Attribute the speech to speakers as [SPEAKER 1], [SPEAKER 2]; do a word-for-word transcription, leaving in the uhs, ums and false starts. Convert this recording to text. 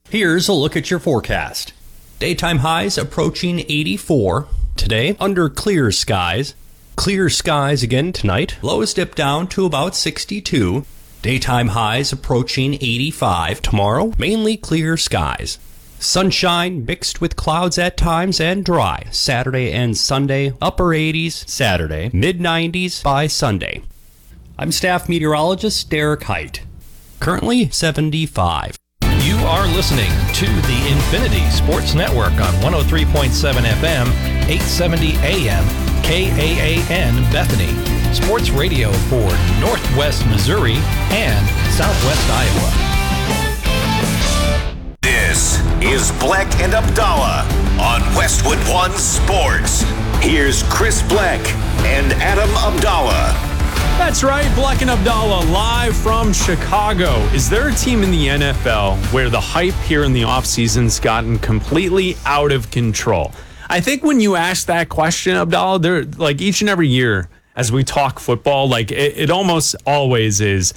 [SPEAKER 1] Here's a look at your forecast. Daytime highs approaching eighty-four. Today, under clear skies. Clear skies again tonight. Lows dip down to about sixty-two. Daytime highs approaching eighty-five. Tomorrow, mainly clear skies. Sunshine mixed with clouds at times and dry. Saturday and Sunday, upper eighties. Saturday, mid nineties by Sunday. I'm staff meteorologist Derek Height. Currently seventy-five.
[SPEAKER 2] You are listening to the Infinity Sports Network on one oh three point seven F M, eight seventy A M, K A A N Bethany. Sports radio for Northwest Missouri and Southwest Iowa.
[SPEAKER 3] This is Black and Abdallah on Westwood One Sports. Here's Chris Black and Adam Abdallah.
[SPEAKER 4] That's right, Black and Abdallah live from Chicago. Is there a team in the N F L where the hype here in the offseason's gotten completely out of control? I think when you ask that question, Abdallah, there, like each and every year as we talk football, like it, it almost always is